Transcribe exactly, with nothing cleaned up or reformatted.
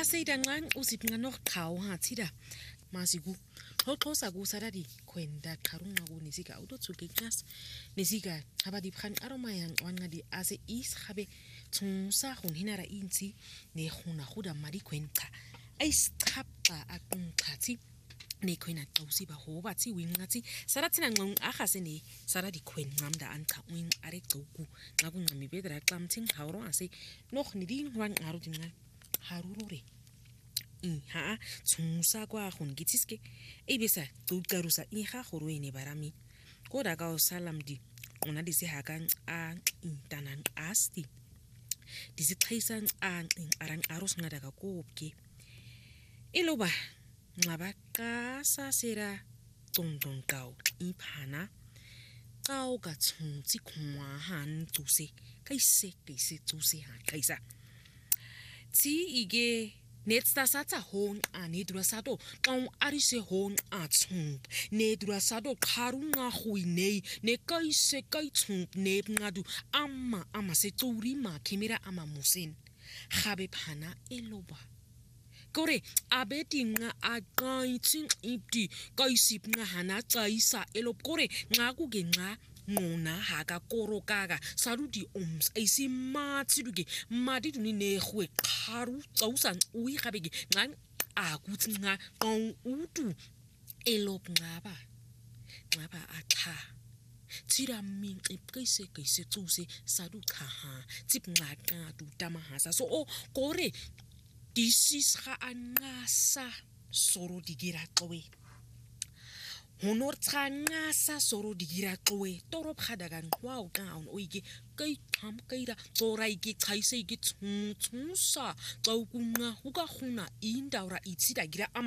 Asida ngan usipnga no khao ha tida masiku xoxosa kusaradi kwenda qarunga ku nisika utotsuke class nisika habadi phan aromayang wangadi ase is habe tsunsa hun hinara inti ne khuna khuda mari kwenta ais khapta akunqathi ne khona xawusi ba hoba thi winqathi sarathina nqong akhase ne saradi khwenqamda anqa wing are xuku xa kunqami bedra xamthin khawro ase noh niding wan arudinga harurure iha tsunsa kwa hun gitiske ebisa tukarusa iha khorwene barami koda ka salamdi ona dise hakan a intanan asti dise xaisan a arang aros ngada ka kopke iloba ngabaka sasera tongtong kau iphana kau ka tsunsi khwa han tuse kaise kaise tuse ha kaisa ti ige netsta satsa hon anedura sato kau arise hon atsun nedura sato kharunga khuinei ne kaise kai tsun ne ngadu amma ama se tsuri ma khimira ama musin khabe phana eloba kore abeti nga aqaitsin ipti kaisip nga hana tsaisa elop kore nga kuge nga ngona haka korokaga sarudi oms aisimatsiduge madiduni ne khwe kharu tsausan ui khabege nga akuthi nga qong utu elop ngaba ngaba akha tira min ipkaise kaise tsuse sadu kha tip nga ka tu tamahasa so o kore disis ha angasa soro digira qowe honor tsangasa soro digira qowe torop khadagan wow down oige kai tham kaira tsorai ki tsaise ki tsunsa tsaukunga huka khuna indaura itsida gira